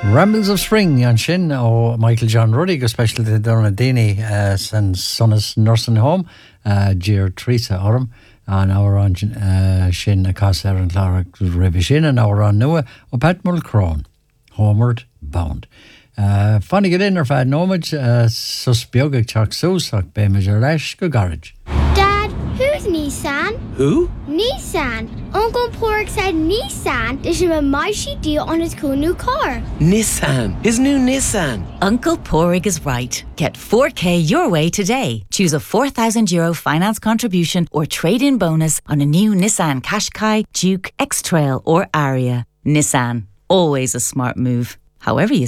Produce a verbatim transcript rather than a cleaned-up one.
Rambles of Spring an sin ó Michael John Ruddy go special de donna Dini uh, san sonnas nursing home uh, Dear Teresa orm an our on uh, sin a cas er an clara rivi sin an our on nua o Pat Mulcrone Homeward Bound. Uh, Fanny get in or fad nomage uh, sus biogag chak susak be major lesh go garage. Dad, who's Nissan? Who? Nissan. Uncle Pork said Nissan. There's a mighty deal on his cool new car. Nissan. His new Nissan. Uncle Porig is right. Get four K your way today. Choose a four thousand euro finance contribution or trade-in bonus on a new Nissan Qashqai, Duke, X-Trail or Aria. Nissan. Always a smart move. However you